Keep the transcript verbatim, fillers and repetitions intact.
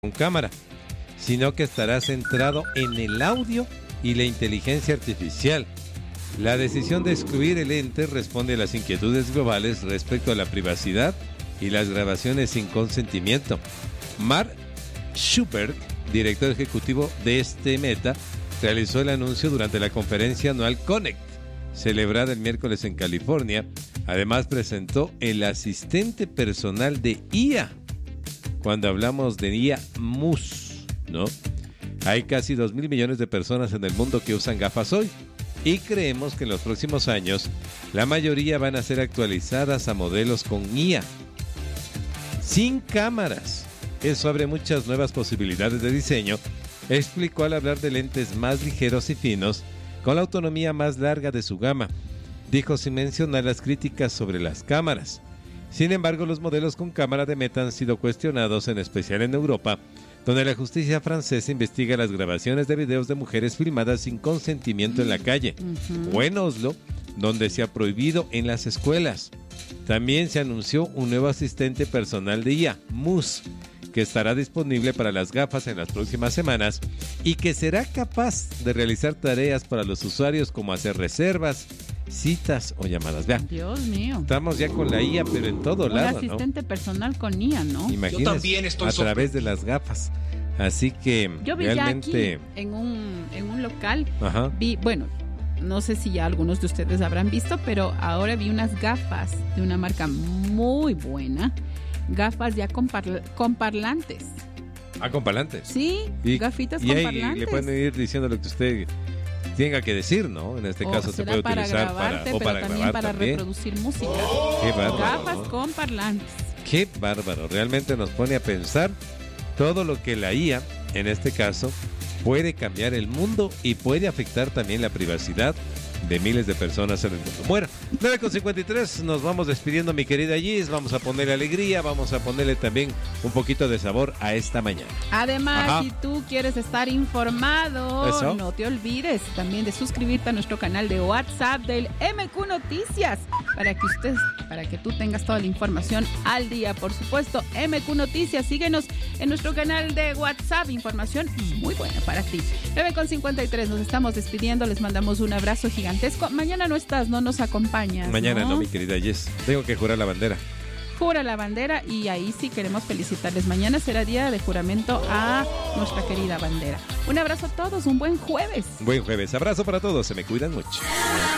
con cámara, sino que estará centrado en el audio y la inteligencia artificial. La decisión de excluir el ente responde a las inquietudes globales respecto a la privacidad y las grabaciones sin consentimiento. Mark Zuckerberg, director ejecutivo de este Meta, realizó el anuncio durante la conferencia anual Connect, celebrada el miércoles en California. Además presentó el asistente personal de I A. Cuando hablamos de I A, Mus, ¿no? Hay casi dos mil millones de personas en el mundo que usan gafas hoy y creemos que en los próximos años la mayoría van a ser actualizadas a modelos con I A, sin cámaras. Eso abre muchas nuevas posibilidades de diseño, explicó al hablar de lentes más ligeros y finos con la autonomía más larga de su gama. Dijo sin mencionar las críticas sobre las cámaras. Sin embargo, los modelos con cámara de Meta han sido cuestionados, en especial en Europa, donde la justicia francesa investiga las grabaciones de videos de mujeres filmadas sin consentimiento en la calle, uh-huh. o en Oslo, donde se ha prohibido en las escuelas. También se anunció un nuevo asistente personal de I A, Mus, que estará disponible para las gafas en las próximas semanas y que será capaz de realizar tareas para los usuarios como hacer reservas, citas o llamadas. Vean, Dios mío. Estamos ya con la I A, pero en todo un lado, ¿no? Un asistente personal con I A, ¿no? Imagínese, Yo también estoy a sorprendido. través de las gafas. Así que yo vi realmente... ya aquí en un, en un local, Ajá. vi, bueno, no sé si ya algunos de ustedes habrán visto, pero ahora vi unas gafas de una marca muy buena, gafas ya con, parla- con parlantes. Ah, con parlantes. Sí, y, gafitas y con ahí parlantes. le pueden ir diciendo lo que usted tenga que decir, ¿no? En este o caso se puede para utilizar grabarte, para, o pero para también grabar para también. reproducir música. Qué bárbaro, Gafas ¿no? con parlantes. Qué bárbaro, realmente nos pone a pensar todo lo que la I A, en este caso, puede cambiar el mundo y puede afectar también la privacidad de miles de personas en el mundo. Bueno, nueve con cincuenta y tres, nos vamos despidiendo, mi querida Gis. Vamos a ponerle alegría, vamos a ponerle también un poquito de sabor a esta mañana. Además, Ajá. si tú quieres estar informado, Eso. no te olvides también de suscribirte a nuestro canal de WhatsApp del M Q Noticias, para que usted, para que tú tengas toda la información al día. Por supuesto, M Q Noticias, síguenos en nuestro canal de WhatsApp, información muy buena para ti. nueve con cincuenta y tres, nos estamos despidiendo, les mandamos un abrazo gigantesco. Mañana no estás, no nos acompañas. Mañana no, no mi querida Jess. Tengo que jurar la bandera. Jura la bandera y ahí sí queremos felicitarles. Mañana será día de juramento a nuestra querida bandera. Un abrazo a todos, un buen jueves. Buen jueves. Abrazo para todos. Se me cuidan mucho.